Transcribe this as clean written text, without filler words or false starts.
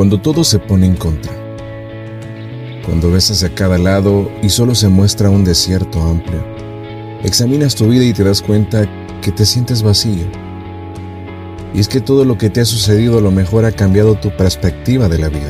Cuando todo se pone en contra, cuando ves hacia cada lado y solo se muestra un desierto amplio, examinas tu vida y te das cuenta que te sientes vacío. Y es que todo lo que te ha sucedido a lo mejor ha cambiado tu perspectiva de la vida.